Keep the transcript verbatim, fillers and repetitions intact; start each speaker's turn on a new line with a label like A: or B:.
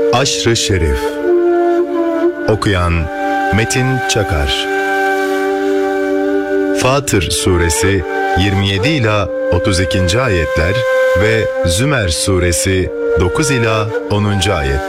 A: Aşr-ı Şerif. Okuyan Metin Çakar. Fatır Suresi yirmi yedi ila otuz ikinci ayetler ve Zümer Suresi dokuz ila onuncu ayetler.